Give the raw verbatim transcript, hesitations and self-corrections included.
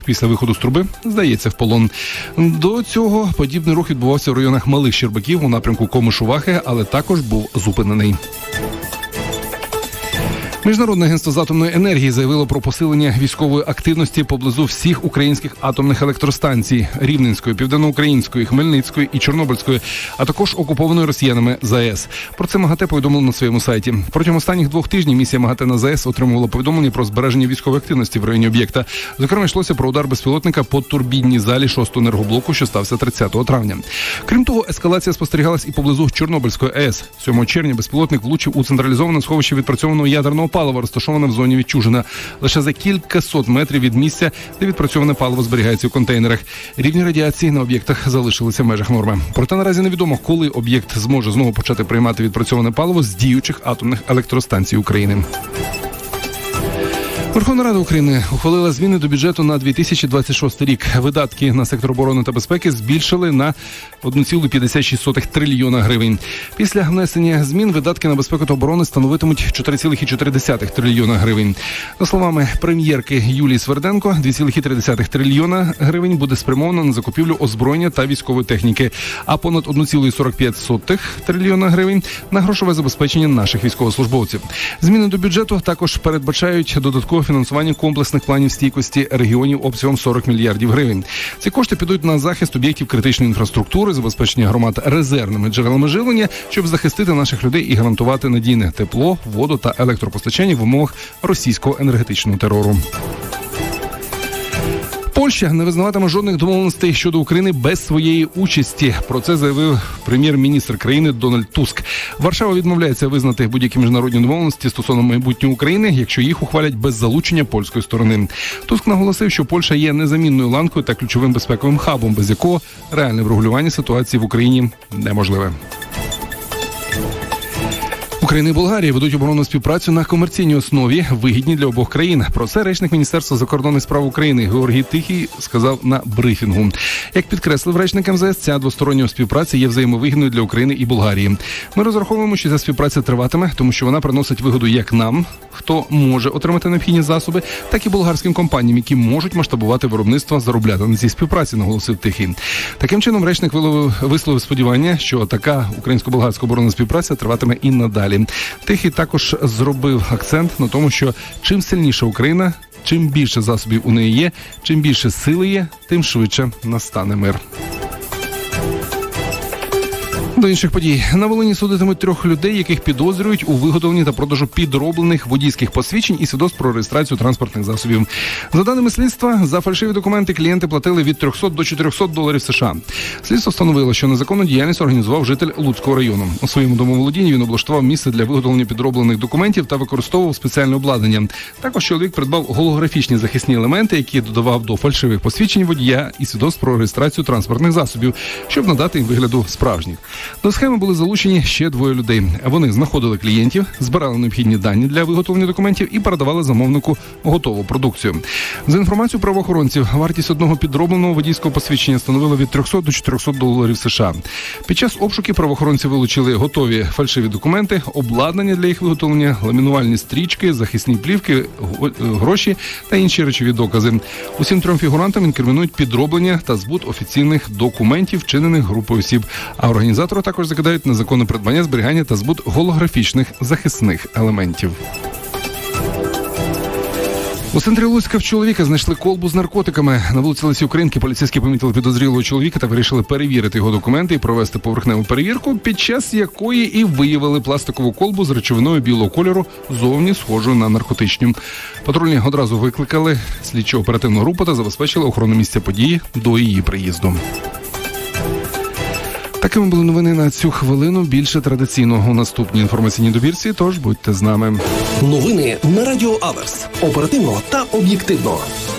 Після виходу з труби здається в полон. До цього подібний рух відбувався в районах Малих Щербаків у напрямку Комишувахи, але також був зупинений. Міжнародне агентство з атомної енергії заявило про посилення військової активності поблизу всіх українських атомних електростанцій – Рівненської, Південноукраїнської, Хмельницької і Чорнобильської, а також окупованої росіянами ЗАЕС. Про це МАГАТЕ повідомило на своєму сайті. Протягом останніх двох тижнів місія МАГАТЕ на ЗАЕС отримувала повідомлення про збереження військової активності в районі об'єкта. Зокрема, йшлося про удар безпілотника по турбінній залі шостого енергоблоку, що стався тридцятого травня. Крім того, ескалація спостерігалась і поблизу Чорнобильської АЕС. сьомого червня безпілотник влучив у централізоване сховище відпрацьованого ядерного палива, розташоване в зоні відчуження, лише за кількасот метрів від місця, де відпрацьоване паливо зберігається у контейнерах. Рівні радіації на об'єктах залишилися в межах норми. Проте наразі невідомо, коли об'єкт зможе знову почати приймати відпрацьоване паливо з діючих атомних електростанцій України. Верховна Рада України ухвалила зміни до бюджету на дві тисячі двадцять шостий рік. Видатки на сектор оборони та безпеки збільшили на один цілих п'ятдесят шість сотих трильйона гривень. Після внесення змін видатки на безпеку та оборони становитимуть чотири цілих чотири десятих трильйона гривень. За словами прем'єрки Юлії Сверденко, два цілих три десятих трильйона гривень буде спрямовано на закупівлю озброєння та військової техніки, а понад один цілих сорок п'ять сотих трильйона гривень на грошове забезпечення наших військовослужбовців. Зміни до бюджету також передбачають додаткове фінансування комплексних планів стійкості регіонів обсягом сорок мільярдів гривень. Ці кошти підуть на захист об'єктів критичної інфраструктури, забезпечення громад резервними джерелами живлення, щоб захистити наших людей і гарантувати надійне тепло, воду та електропостачання в умовах російського енергетичного терору. Польща не визнаватиме жодних домовленостей щодо України без своєї участі. Про це заявив прем'єр-міністр країни Дональд Туск. Варшава відмовляється визнати будь-які міжнародні домовленості стосовно майбутнього України, якщо їх ухвалять без залучення польської сторони. Туск наголосив, що Польща є незамінною ланкою та ключовим безпековим хабом, без якого реальне врегулювання ситуації в Україні неможливе. Україна і Болгарія ведуть оборонну співпрацю на комерційній основі, вигідній для обох країн. Про це речник Міністерства закордонних справ України Георгій Тихий сказав на брифінгу. Як підкреслив речник ем зе ес, ця двостороння співпраця є взаємовигідною для України і Болгарії. Ми розраховуємо, що ця співпраця триватиме, тому що вона приносить вигоду як нам, хто може отримати необхідні засоби, так і болгарським компаніям, які можуть масштабувати виробництво, заробляти на цій співпраці, наголосив Тихий. Таким чином, речник висловив сподівання, що така українсько-болгарська оборонна співпраця триватиме і надалі. Тихий також зробив акцент на тому, що чим сильніша Україна, чим більше засобів у неї є, чим більше сили є, тим швидше настане мир. До інших подій. На Волині судитимуть трьох людей, яких підозрюють у виготовленні та продажу підроблених водійських посвідчень і свідоцтв про реєстрацію транспортних засобів. За даними слідства, за фальшиві документи клієнти платили від трьохсот до чотирьохсот доларів США. Слідство встановило, що незаконну діяльність організував житель Луцького району. У своєму домоволодінні він облаштував місце для виготовлення підроблених документів та використовував спеціальне обладнання. Також чоловік придбав голографічні захисні елементи, які додавав до фальшивих посвідчень водія і свідоцтв про реєстрацію транспортних засобів, щоб надати їм вигляду справжніх. До схеми були залучені ще двоє людей. Вони знаходили клієнтів, збирали необхідні дані для виготовлення документів і передавали замовнику готову продукцію. За інформацією правоохоронців, вартість одного підробленого водійського посвідчення становила від трьохсот до чотирьохсот доларів США. Під час обшуків правоохоронці вилучили готові фальшиві документи, обладнання для їх виготовлення, ламінувальні стрічки, захисні плівки, гроші та інші речові докази. Усім трьом фігурантам інкримінують підроблення та збут офіційних документів, вчинених групою осіб, а організатори також закидають незаконне придбання, зберігання та збут голографічних захисних елементів. У центрі Луцька в чоловіка знайшли колбу з наркотиками. На вулиці Лесі Українки поліцейські помітили підозрілого чоловіка та вирішили перевірити його документи і провести поверхневу перевірку, під час якої і виявили пластикову колбу з речовиною білого кольору, зовні схожою на наркотичну. Патрульні одразу викликали слідчо-оперативну групу та забезпечили охорону місця події до її приїзду. Такими були новини на цю хвилину. Більше традиційно у наступній інформаційній добірці, тож будьте з нами. Новини на Радіо Аверс. Оперативно та об'єктивно.